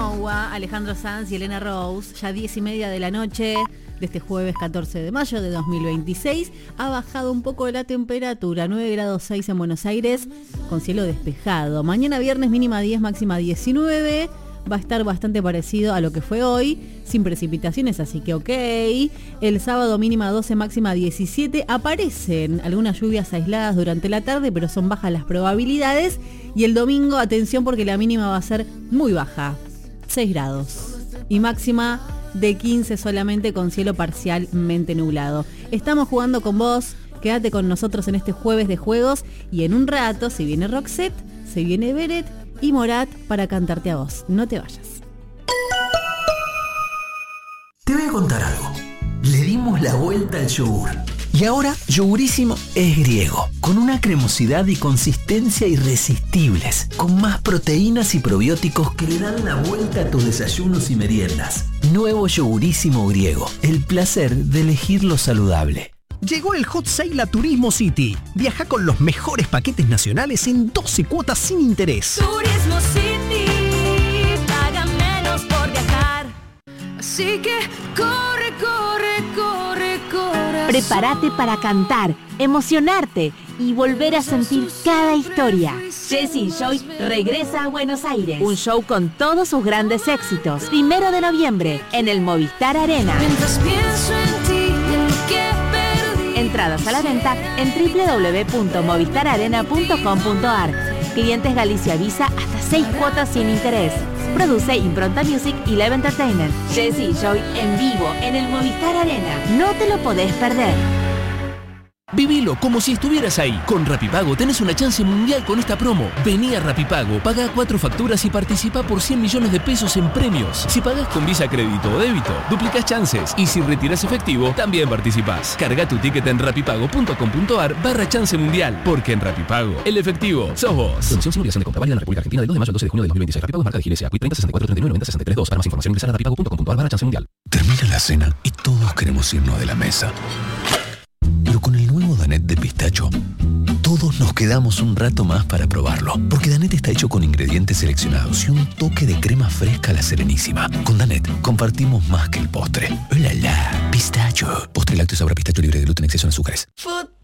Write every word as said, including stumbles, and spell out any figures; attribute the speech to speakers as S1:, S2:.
S1: Noah, Alejandro Sanz y Elena Rose, ya diez y media de la noche de este jueves catorce de mayo de dos mil veintiséis. Ha bajado un poco la temperatura, nueve grados seis en Buenos Aires, con cielo despejado. Mañana viernes mínima diez, máxima diecinueve. Va a estar bastante parecido a lo que fue hoy, sin precipitaciones, así que ok. El sábado mínima doce, máxima diecisiete. Aparecen algunas lluvias aisladas durante la tarde, pero son bajas las probabilidades. Y el domingo, atención, porque la mínima va a ser muy baja, seis grados. Y máxima de quince solamente, con cielo parcialmente nublado. Estamos jugando con vos, quédate con nosotros en este jueves de juegos. Y en un rato, si viene Roxette, si viene Beret y Morat para cantarte a vos. No te vayas.
S2: Te voy a contar algo. Le dimos la vuelta al yogur. Y ahora Yogurísimo es griego, con una cremosidad y consistencia irresistibles, con más proteínas y probióticos que le dan la vuelta a tus desayunos y meriendas. Nuevo Yogurísimo griego, el placer de elegir lo saludable.
S3: Llegó el Hot Sale a Turismo City. Viaja con los mejores paquetes nacionales en doce cuotas sin interés.
S4: Turismo City, paga menos por viajar. Así que corre, corre, corre, corre.
S5: Prepárate para cantar, emocionarte y volver a sentir cada historia. Jessie Joy regresa a Buenos Aires. Un show con todos sus grandes éxitos. Primero de noviembre en el Movistar Arena.
S4: Mientras pienso en ti, en lo que perdí.
S5: Entradas a la venta en doble u doble u doble u punto movistar arena punto com punto a r. Clientes Galicia Visa hasta seis cuotas sin interés. Produce Impronta Music y Live Entertainment. Jessie Joy en vivo en el Movistar Arena. No te lo podés perder.
S6: Vivilo como si estuvieras ahí. Con Rapipago tenés una chance mundial con esta promo. Vení a Rapipago, pagá cuatro facturas y participá por cien millones de pesos en premios. Si pagás con Visa, crédito o débito, duplicás chances. Y si retirás efectivo, también participás. Carga tu ticket en rapipago punto com punto a r barra chance mundial. Porque en Rapipago, el efectivo sos vos. Promoción sin obligación de compra válida en la República Argentina del dos de mayo al doce de junio de dos mil veintiséis. Rapipago es marca de Giles, Acuit treinta sesenta y cuatro treinta y nueve noventa sesenta y tres dos. Para más información ingresar a rapipago punto com punto a r barra chance mundial.
S7: Termina la cena y todos queremos irnos de la mesa. Pero con el nuevo Danette de pistacho, todos nos quedamos un rato más para probarlo. Porque Danette está hecho con ingredientes seleccionados y un toque de crema fresca a la Serenísima. Con Danette compartimos más que el postre. ¡Oh, la, la! Pistacho. Postre lácteo sabor a pistacho libre de gluten, exceso en azúcares.